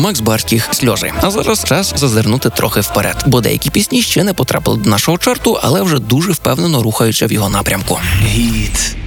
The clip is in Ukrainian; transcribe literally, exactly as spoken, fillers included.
Макс Барських «Сльози». А зараз час зазирнути трохи вперед, бо деякі пісні ще не потрапили до нашого чарту, але вже дуже впевнено рухаються в його напрямку. Гіт